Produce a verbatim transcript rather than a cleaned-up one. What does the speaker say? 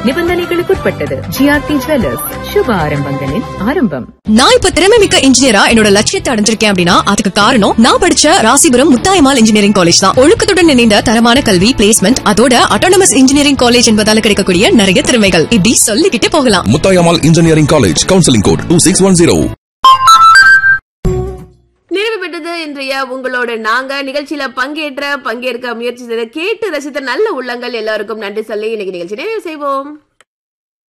நிபந்தனைகளுக்குட்பட்டது. GRT jewellers, சுப ஆரம்பங்களின் ஆரம்பம். நான் இப்ப திறமை மிக்க இன்ஜினியரா என்னோட லட்சியத்தை அடைஞ்சிருக்கேன் அப்படின்னா அதுக்கு காரணம் நான் படிச்ச ராசிபுரம் முத்தாயம்மாள் இன்ஜினியரிங் காலேஜ் தான். ஒழுக்கத்துடன் இணைந்த தரமான கல்வி, பிளேஸ்மெண்ட், அதோட அட்டானமஸ் இன்ஜினியரிங் காலேஜ் என்பதால கிடைக்கக்கூடிய நிறைய திறமைகள் இப்படி சொல்லிக்கிட்டே போகலாம். Muthayammal engineering college, counselling code two six one zero. நிறைவு பெற்றது இன்றைய உங்களோட நாங்க நிகழ்ச்சியில பங்கேற்ற பங்கேற்க முயற்சி செய்த கேட்டு ரசித்த நல்ல உள்ளங்கள் எல்லாருக்கும் நன்றி சொல்லி இன்னைக்கு நிகழ்ச்சி நிறைவு செய்வோம்.